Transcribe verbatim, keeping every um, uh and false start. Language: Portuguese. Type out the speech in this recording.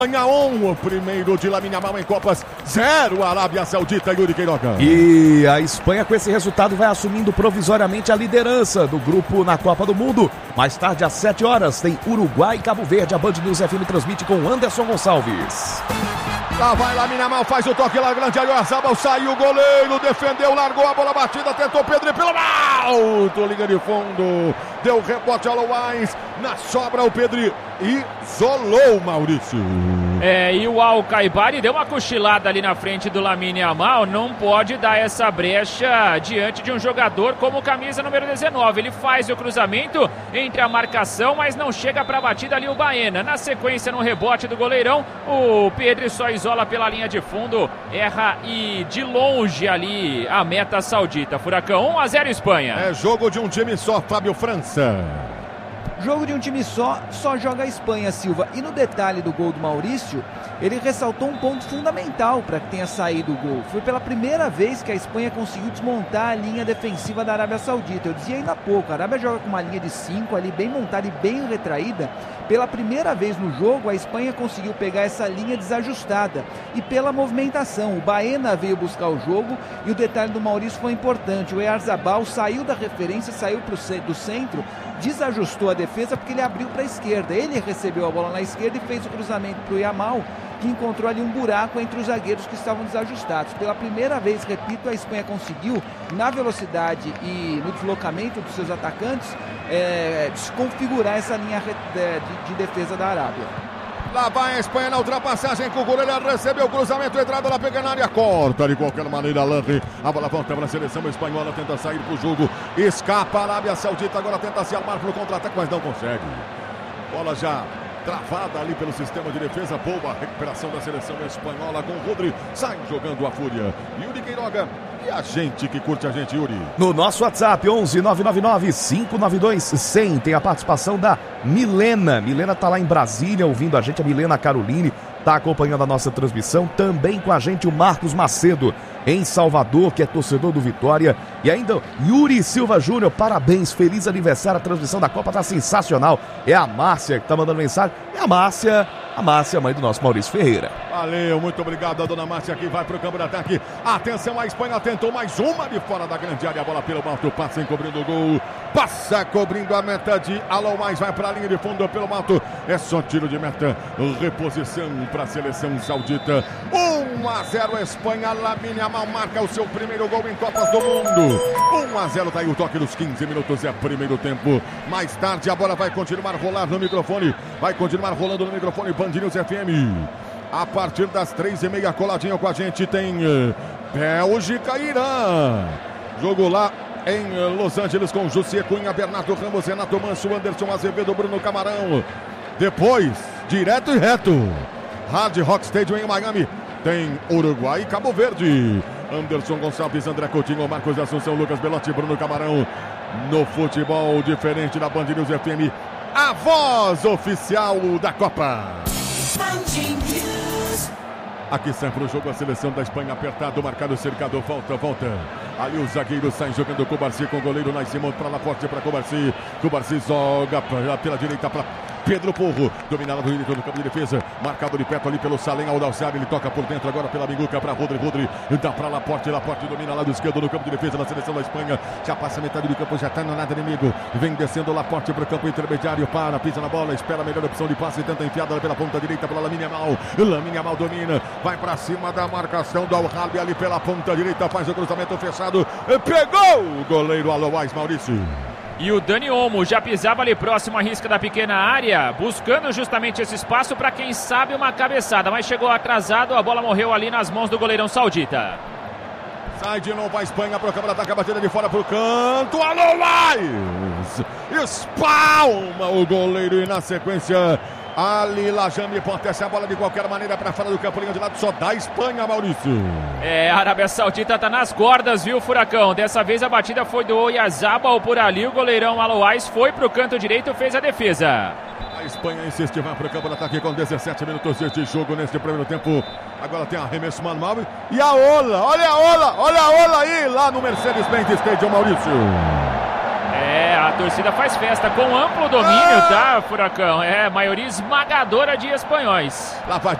Espanha um, o primeiro de Lamine Yamal em Copas, zero Arábia Saudita, Yuri Queiroga. E a Espanha com esse resultado vai assumindo provisoriamente a liderança do grupo na Copa do Mundo. Mais tarde às sete horas tem Uruguai e Cabo Verde. A Band News F M transmite com Anderson Gonçalves. Lá vai Lamine Yamal, faz o toque lá, grande área, Oyarzabal, saiu o goleiro, defendeu, largou a bola batida, tentou Pedro pelo alto, liga de fundo, deu rebote ao Alois, na sobra o Pedro isolou o Maurício. É, e o Al-Kaibari deu uma cochilada ali na frente do Lamine Yamal, não pode dar essa brecha diante de um jogador como camisa número dezenove. Ele faz o cruzamento entre a marcação, mas não chega para a batida ali o Baena. Na sequência, no rebote do goleirão, o Pedro só isola pela linha de fundo, erra e de longe ali a meta saudita. Furacão um a zero Espanha. É jogo de um time só, Fábio França. Jogo de um time só, só joga a Espanha, Silva. E no detalhe do gol do Maurício, ele ressaltou um ponto fundamental para que tenha saído o gol. Foi pela primeira vez que a Espanha conseguiu desmontar a linha defensiva da Arábia Saudita. Eu dizia ainda há pouco, a Arábia joga com uma linha de cinco ali, bem montada e bem retraída. Pela primeira vez no jogo, a Espanha conseguiu pegar essa linha desajustada. E pela movimentação, o Baena veio buscar o jogo e o detalhe do Maurício foi importante. O Oyarzabal saiu da referência, saiu pro, do centro, desajustou a defesa porque ele abriu para a esquerda. Ele recebeu a bola na esquerda e fez o cruzamento para o Yamal, que encontrou ali um buraco entre os zagueiros que estavam desajustados. Pela primeira vez, repito, a Espanha conseguiu, na velocidade e no deslocamento dos seus atacantes, é, desconfigurar essa linha de, de defesa da Arábia. Lá vai a Espanha na ultrapassagem, Cucurella recebeu o cruzamento, entrada na pegada na área, corta de qualquer maneira, Landry, a bola volta para a seleção espanhola, tenta sair pro jogo, escapa a Arábia Saudita, agora tenta se armar pro contra-ataque, mas não consegue. Bola já travada ali pelo sistema de defesa, boa recuperação da seleção espanhola com o Rodri, sai jogando a fúria. Yuri Queiroga, e a gente que curte a gente, Yuri? No nosso WhatsApp, onze nove nove nove, cinco nove dois, cem, tem a participação da Milena. Milena tá lá em Brasília ouvindo a gente, a Milena Caroline tá acompanhando a nossa transmissão. Também com a gente o Marcos Macedo, em Salvador, que é torcedor do Vitória. E ainda Yuri Silva Júnior, parabéns, feliz aniversário, a transmissão da Copa tá sensacional. É a Márcia que tá mandando mensagem. É a Márcia, a Márcia, mãe do nosso Maurício Ferreira. Valeu, muito obrigado a dona Márcia, que vai pro campo de ataque. Atenção, a Espanha tentou mais uma de fora da grande área, a bola pelo alto, passa encobrindo o gol, passa cobrindo a meta de Alouais, vai pra linha de fundo pelo alto, é só tiro de meta, reposição para a seleção saudita. um a zero Espanha, Lamine Yamal marca o seu primeiro gol em Copas do Mundo. um a zero, tá aí o toque dos quinze minutos, é primeiro tempo. Mais tarde a bola vai continuar a rolar no microfone, vai continuar rolando no microfone Band News F M. A partir das três e meia, coladinho com a gente, tem uh, Bélgica e Irã. Jogo lá em uh, Los Angeles com José Cunha, Bernardo Ramos, Renato Manso, Anderson Azevedo, Bruno Camarão. Depois, direto e reto, Hard Rock Stadium em Miami, tem Uruguai e Cabo Verde. Anderson Gonçalves, André Coutinho, Marcos Assunção, Lucas Belotti, Bruno Camarão. No futebol diferente da Band News F M, a voz oficial da Copa. Aqui sai para o jogo a seleção da Espanha, apertado, marcado, cercado, volta, volta. Ali os zagueiros saem jogando com o Cubarsí, com o goleiro Nascimento para Laporte, para Cubarsí. Cubarsí joga pra, pela direita para Pedro Porro, dominado no campo de defesa, marcado de perto ali pelo Salem Aldalciar, ele toca por dentro agora pela Minguca para Rodri, Rodri, dá para Laporte, Laporte domina lá do esquerdo no campo de defesa da seleção da Espanha, já passa metade do campo, já está no nada inimigo, vem descendo Laporte para o campo intermediário, para, pisa na bola, espera a melhor opção de passe, tenta enfiada pela ponta direita pela Lamine Yamal, Lamine Yamal domina, vai para cima da marcação do Al-Harbi ali pela ponta direita, faz o cruzamento fechado, pegou o goleiro Alouais, Maurício. E o Dani Olmo já pisava ali próximo à risca da pequena área, buscando justamente esse espaço para quem sabe uma cabeçada, mas chegou atrasado, a bola morreu ali nas mãos do goleirão saudita. Sai de novo a Espanha para o campo de ataque, a batida de fora para o canto, Alouais! Espalma o goleiro e na sequência Ali Lajame amortece a bola de qualquer maneira para fora do campo, linha de lado só da Espanha, Maurício. É, a Arábia Saudita tá nas cordas, viu, Furacão? Dessa vez a batida foi do Oyarzabal por ali, o goleirão Alouais foi pro canto direito, fez a defesa. A Espanha insiste, vai pro campo de ataque com dezessete minutos de jogo neste primeiro tempo. Agora tem arremesso manual e a ola, olha a ola, olha a ola aí lá no Mercedes-Benz Stadium, Maurício. É, a torcida faz festa com amplo domínio, tá, Furacão? É, maioria esmagadora de espanhóis. Lá vai